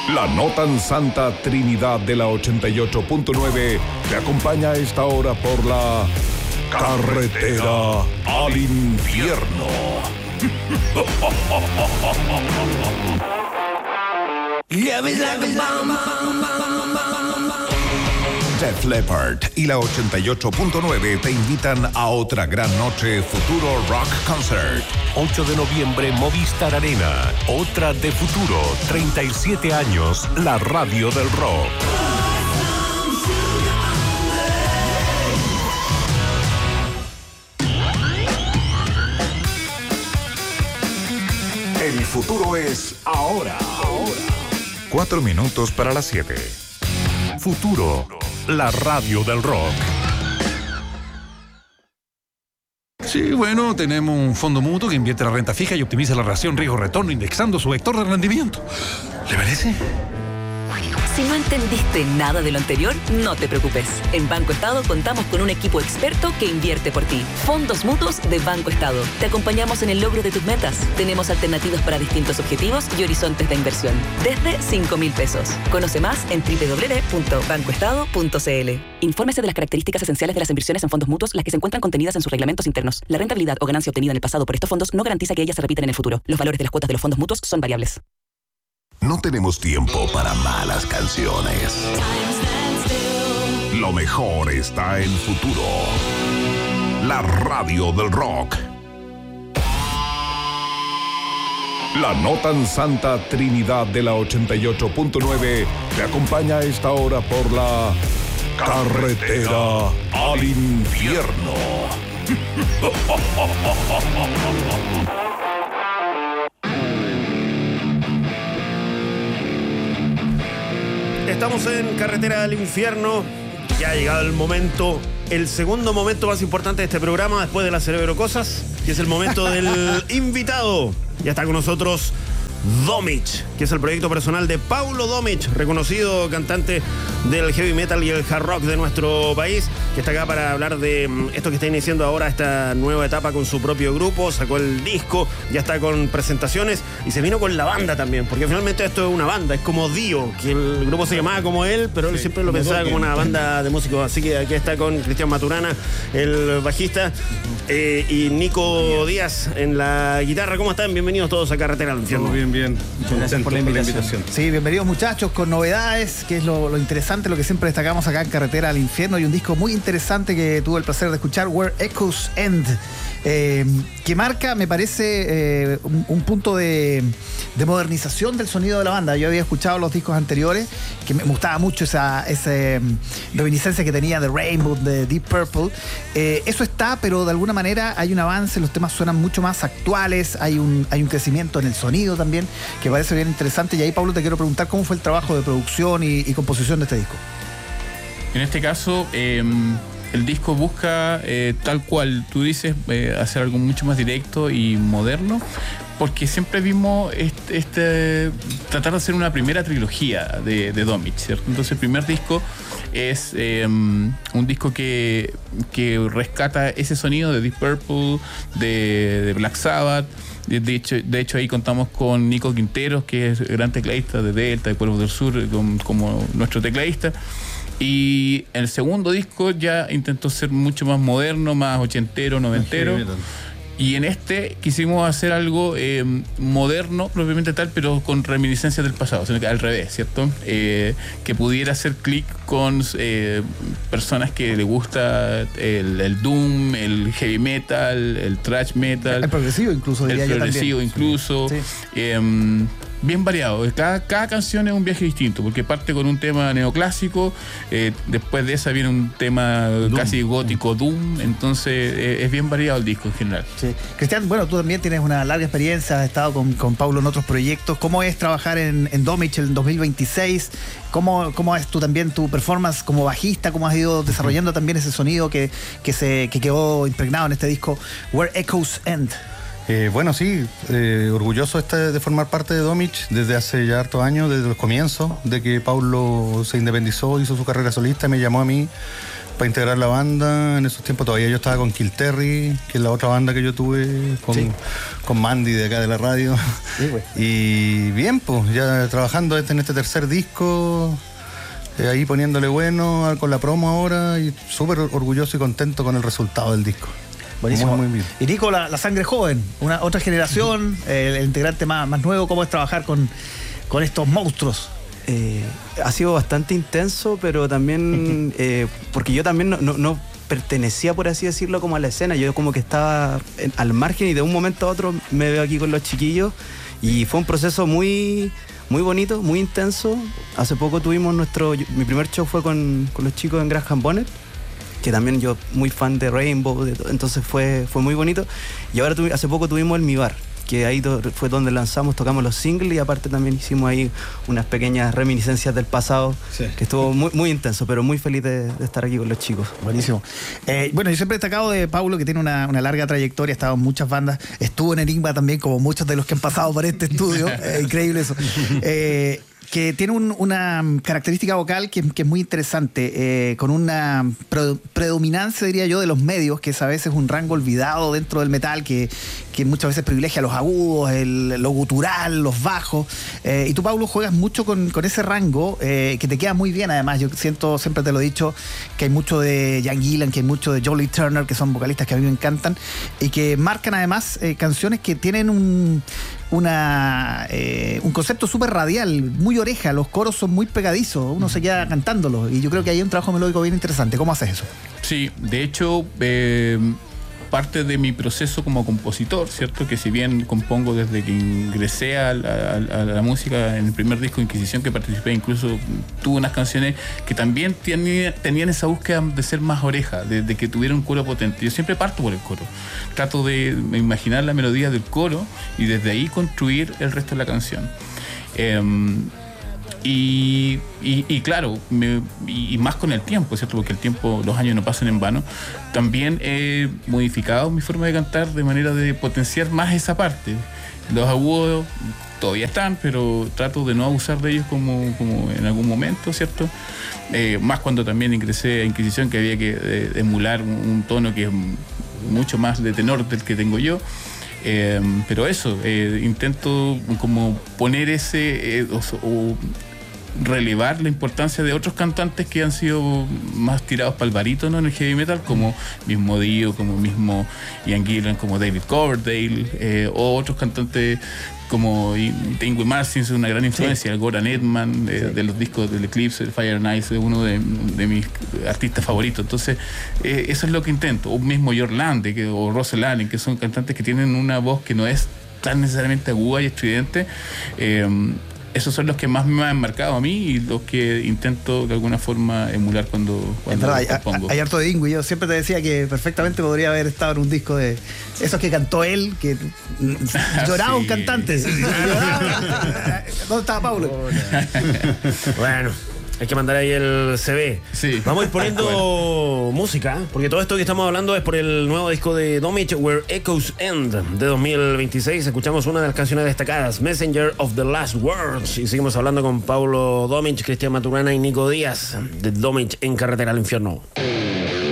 La no tan santa Trinidad de la 88.9 te acompaña a esta hora por la carretera al infierno. Def Leppard y la 88.9 te invitan a otra gran noche Futuro Rock Concert. 8 de noviembre, Movistar Arena. Otra de Futuro. 37 años, la radio del rock. El futuro es ahora. 4 minutos para las 7. Futuro, la radio del rock. Sí, bueno, tenemos un fondo mutuo que invierte la renta fija y optimiza la relación riesgo-retorno indexando su vector de rendimiento. ¿Le parece? Si no entendiste nada de lo anterior, no te preocupes. En Banco Estado contamos con un equipo experto que invierte por ti. Fondos mutuos de Banco Estado. Te acompañamos en el logro de tus metas. Tenemos alternativas para distintos objetivos y horizontes de inversión. Desde 5.000 pesos. Conoce más en www.bancoestado.cl. Infórmese de las características esenciales de las inversiones en fondos mutuos, las que se encuentran contenidas en sus reglamentos internos. La rentabilidad o ganancia obtenida en el pasado por estos fondos no garantiza que ellas se repitan en el futuro. Los valores de las cuotas de los fondos mutuos son variables. No tenemos tiempo para malas canciones. Lo mejor está en Futuro. La radio del rock. La no tan santa Trinidad de la 88.9 te acompaña a esta hora por la carretera al infierno. Estamos en Carretera al Infierno. Ya ha llegado el momento, el segundo momento más importante de este programa después de la Cerebro Cosas, que es el momento del invitado. Ya está con nosotros Domich, que es el proyecto personal de Paulo Domich, reconocido cantante del heavy metal y el hard rock de nuestro país, que está acá para hablar de esto que está iniciando ahora, esta nueva etapa con su propio grupo. Sacó el disco, ya está con presentaciones y se vino con la banda también, porque finalmente esto es una banda, es como Dio, que el grupo se llamaba como él, pero él siempre lo pensaba como una banda de músicos. Así que aquí está con Cristian Maturana, el bajista, y Nico Díaz en la guitarra. ¿Cómo están? Bienvenidos todos a Carretera al Infierno. Bien. Gracias por la invitación. Sí, bienvenidos muchachos, con novedades, que es lo interesante, lo que siempre destacamos acá en Carretera al Infierno, y un disco muy interesante que tuve el placer de escuchar, Where Echoes End, que marca, me parece, un punto de modernización del sonido de la banda. Yo había escuchado los discos anteriores, que me gustaba mucho esa reminiscencia que tenía de Rainbow, de Deep Purple. Eso está, pero de alguna manera hay un avance, los temas suenan mucho más actuales, hay un crecimiento en el sonido también, que parece bien interesante. Y ahí, Pablo, te quiero preguntar cómo fue el trabajo de producción y composición de este disco. En este caso, el disco busca, tal cual tú dices, hacer algo mucho más directo y moderno, porque siempre vimos tratar de hacer una primera trilogía de Domich, ¿cierto? Entonces el primer disco es un disco que rescata ese sonido de Deep Purple, de Black Sabbath. De hecho ahí contamos con Nico Quinteros, que es gran tecladista de Delta, de Cuervos del Sur, como nuestro tecladista. Y el segundo disco ya intentó ser mucho más moderno, más ochentero, noventero. Y en este quisimos hacer algo moderno, propiamente tal, pero con reminiscencias del pasado, sino que al revés, ¿cierto? Que pudiera hacer clic con personas que les gusta el doom, el heavy metal, el thrash metal. El progresivo incluso, diría yo también. El progresivo incluso. Sí. Bien variado. Cada canción es un viaje distinto, porque parte con un tema neoclásico, después de esa viene un tema doom, casi gótico, doom, entonces es bien variado el disco en general. Sí. Cristian, bueno, tú también tienes una larga experiencia, has estado con Paulo en otros proyectos. ¿Cómo es trabajar en Domich en 2026? ¿Cómo es tú también tu performance como bajista? ¿Cómo has ido desarrollando también ese sonido que quedó impregnado en este disco Where Echoes End? Bueno, sí, orgulloso de formar parte de Domich desde hace ya hartos años, desde los comienzos, de que Paulo se independizó, hizo su carrera solista y me llamó a mí para integrar la banda. En esos tiempos todavía yo estaba con Kill Terry, que es la otra banda que yo tuve con Mandy de acá de la radio. Sí, pues. Y bien, pues ya trabajando en este tercer disco, ahí poniéndole bueno con la promo ahora, y súper orgulloso y contento con el resultado del disco. Buenísimo. Muy bien. Y Nico, la sangre joven, otra generación, el integrante más nuevo. ¿Cómo es trabajar con estos monstruos? Ha sido bastante intenso, pero también porque yo también no pertenecía, por así decirlo, como a la escena. Yo como que estaba al margen, y de un momento a otro me veo aquí con los chiquillos, y fue un proceso muy bonito, muy intenso. Hace poco tuvimos mi primer show fue con los chicos en Graham Bonnet, que también yo muy fan de Rainbow, entonces fue muy bonito. Y ahora hace poco tuvimos el Mi Bar, que ahí fue donde tocamos los singles, y aparte también hicimos ahí unas pequeñas reminiscencias del pasado, que estuvo muy, muy intenso, pero muy feliz de estar aquí con los chicos. Buenísimo. Bueno, yo siempre he destacado de Paulo, que tiene una larga trayectoria, ha estado en muchas bandas, estuvo en Enigma también, como muchos de los que han pasado por este estudio. Increíble eso. Que tiene una característica vocal que es muy interesante, con una predominancia, diría yo, de los medios, que es a veces un rango olvidado dentro del metal, que muchas veces privilegia los agudos, lo gutural, los bajos. Y tú, Paulo, juegas mucho con ese rango, que te queda muy bien. Además, yo siento, siempre te lo he dicho, que hay mucho de Jan Gillan, que hay mucho de Jolie Turner, que son vocalistas que a mí me encantan, y que marcan además canciones que tienen un concepto súper radial, muy oreja. Los coros son muy pegadizos, uno se queda cantándolos, y yo creo que hay un trabajo melódico bien interesante. ¿Cómo haces eso? Sí, de hecho, parte de mi proceso como compositor, ¿cierto? Que si bien compongo desde que ingresé a la música en el primer disco de Inquisición que participé, incluso tuve unas canciones que también tenían esa búsqueda de ser más oreja, de que tuviera un coro potente. Yo siempre parto por el coro. Trato de imaginar la melodía del coro y desde ahí construir el resto de la canción. Y claro, y más con el tiempo, ¿cierto? Porque los años no pasan en vano. También he modificado mi forma de cantar de manera de potenciar más esa parte. Los agudos todavía están, pero trato de no abusar de ellos como en algún momento, ¿cierto? Más cuando también ingresé a Inquisición, que había que emular un tono que es mucho más de tenor del que tengo yo. Pero eso, intento como poner o relevar la importancia de otros cantantes que han sido más tirados para el barítono en el heavy metal, como mismo Dio, como mismo Ian Gillan, como David Coverdale, o otros cantantes como Yngwie Malmsteen, es una gran influencia, el Goran Edman, de los discos del Eclipse, el Fire and Ice, es uno de mis artistas favoritos. Entonces, eso es lo que intento. O mismo Jörn Lande o Russell Allen, que son cantantes que tienen una voz que no es tan necesariamente aguda y estridente. Esos son los que más me han marcado a mí y los que intento de alguna forma emular cuando compongo. Hay harto de Yngwie. Yo siempre te decía que perfectamente podría haber estado en un disco de esos que cantó él, que lloraba un cantante. ¿Dónde estaba Paulo? Bueno, hay que mandar ahí el CV. Sí. Vamos a ir poniendo música, porque todo esto que estamos hablando es por el nuevo disco de Domich, Where Echoes End, de 2026. Escuchamos una de las canciones destacadas, Messenger of the Last Words, y seguimos hablando con Paulo Domich, Cristian Maturana y Nico Díaz, de Domich en Carretera al Infierno.